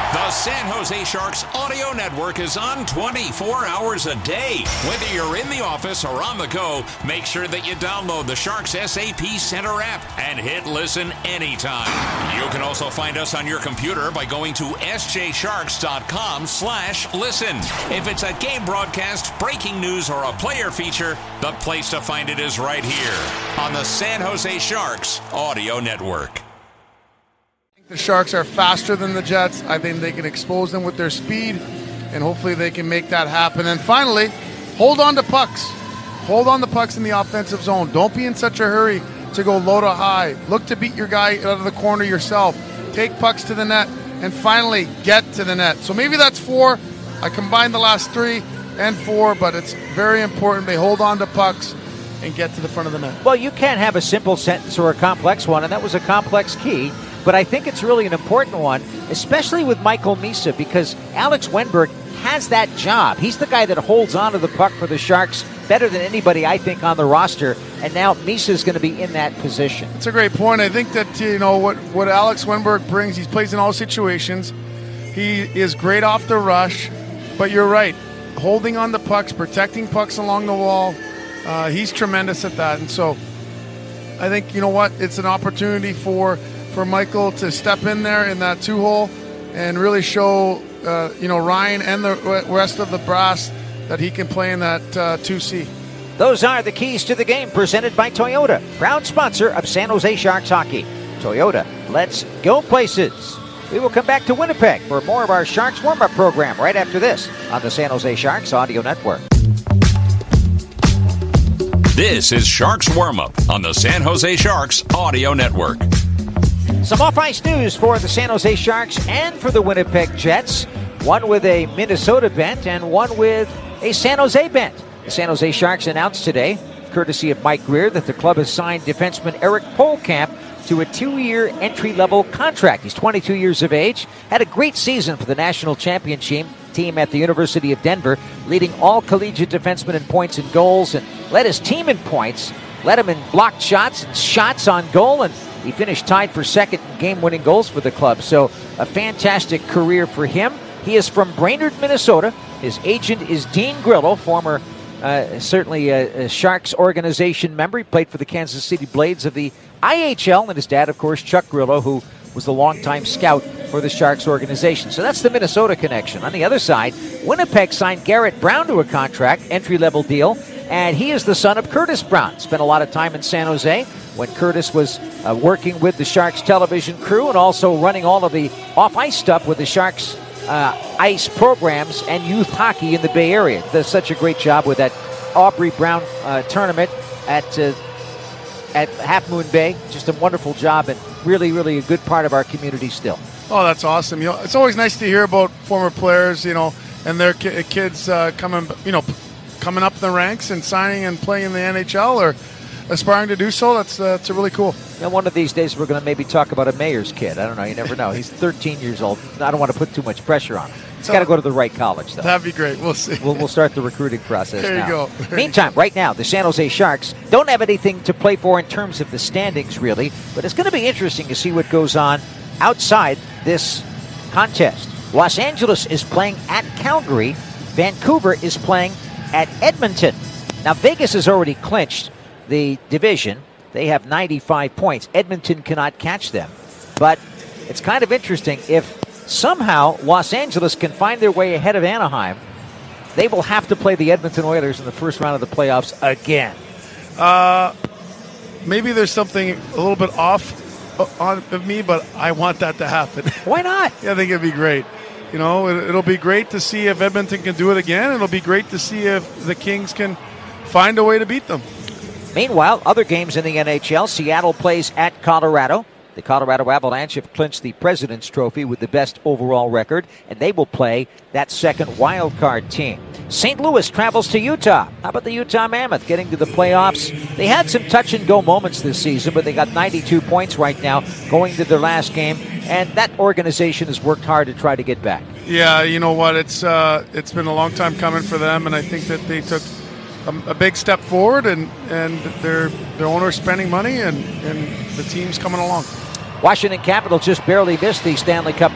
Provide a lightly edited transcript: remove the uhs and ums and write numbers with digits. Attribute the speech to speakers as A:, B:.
A: The San Jose Sharks audio network is on 24 hours a day. Whether you're in the office or on the go, make sure that you download the Sharks SAP Center app and hit listen anytime. You can also find us on your computer by going to sjsharks.com/listen. If it's a game broadcast, breaking news, or a player feature, the place to find it is right here on the San Jose Sharks audio network.
B: The Sharks are faster than the Jets. I think they can expose them with their speed, and hopefully they can make that happen. And finally, hold on to pucks. Hold on to pucks in the offensive zone. Don't be in such a hurry to go low to high. Look to beat your guy out of the corner yourself. Take pucks to the net, and finally get to the net. So maybe that's 4. I combined the last 3 and 4, but it's very important they hold on to pucks and get to the front of the net.
C: Well, you can't have a simple sentence or a complex one, and that was a complex key. But I think it's really an important one, especially with Michael Misa, because Alex Wennberg has that job. He's the guy that holds on to the puck for the Sharks better than anybody, I think, on the roster. And now Misa is going to be in that position.
B: It's a great point. I think that, what Alex Wennberg brings, he plays in all situations. He is great off the rush. But you're right. Holding on to pucks, protecting pucks along the wall, he's tremendous at that. And so I think, it's an opportunity for Michael to step in there in that 2-hole and really show, Ryan and the rest of the brass that he can play in that 2C.
C: Those are the keys to the game presented by Toyota, proud sponsor of San Jose Sharks hockey. Toyota, let's go places. We will come back to Winnipeg for more of our Sharks warm-up program right after this on the San Jose Sharks audio network.
A: This is Sharks Warm-Up on the San Jose Sharks audio network.
C: Some off-ice news for the San Jose Sharks and for the Winnipeg Jets. One with a Minnesota bent and one with a San Jose bent. The San Jose Sharks announced today, courtesy of Mike Greer, that the club has signed defenseman Eric Polkamp to a 2-year entry-level contract. He's 22 years of age, had a great season for the national championship team at the University of Denver, leading all collegiate defensemen in points and goals, and led his team in points, led him in blocked shots and shots on goal, and he finished tied for second in game-winning goals for the club. So a fantastic career for him. He is from Brainerd, Minnesota. His agent is Dean Grillo, former, certainly a Sharks organization member. He played for the Kansas City Blades of the IHL, and his dad, of course, Chuck Grillo, who was the longtime scout for the Sharks organization. So that's the Minnesota connection. On the other side, Winnipeg signed Garrett Brown to a contract, entry-level deal, and he is the son of Curtis Brown. Spent a lot of time in San Jose when Curtis was working with the Sharks television crew and also running all of the off-ice stuff with the Sharks ice programs and youth hockey in the Bay Area. Does such a great job with that Aubrey Brown tournament at Half Moon Bay. Just a wonderful job and really, really a good part of our community still.
B: Oh, that's awesome. It's always nice to hear about former players, and their kids coming up the ranks and signing and playing in the NHL or aspiring to do so. That's really cool.
C: And one of these days we're going to maybe talk about a mayor's kid. I don't know. You never know. He's 13 years old. I don't want to put too much pressure on him. He's got to go to the right college, though.
B: That'd be great. We'll see.
C: We'll start the recruiting process
B: there
C: now.
B: You go.
C: Meantime, right now, the San Jose Sharks don't have anything to play for in terms of the standings, really. But it's going to be interesting to see what goes on outside this contest. Los Angeles is playing at Calgary. Vancouver is playing at Edmonton. Now, Vegas has already clinched the division. They have 95 points. Edmonton cannot catch them. But it's kind of interesting. If somehow Los Angeles can find their way ahead of Anaheim, they will have to play the Edmonton Oilers in the first round of the playoffs again.
B: Maybe there's something a little bit off of me, but I want that to happen.
C: Why not?
B: Yeah, I think it'd be great. It'll be great to see if Edmonton can do it again. It'll be great to see if the Kings can find a way to beat them.
C: Meanwhile, other games in the NHL, Seattle plays at Colorado. The Colorado Avalanche have clinched the President's Trophy with the best overall record, and they will play that second wild card team. St. Louis travels to Utah. How about the Utah Mammoth getting to the playoffs? They had some touch-and-go moments this season, but they got 92 points right now going to their last game, and that organization has worked hard to try to get back. Yeah,
B: you know what? It's been a long time coming for them, and I think that they took a big step forward, and their owner's spending money, and the team's coming along.
C: Washington Capitals just barely missed the Stanley Cup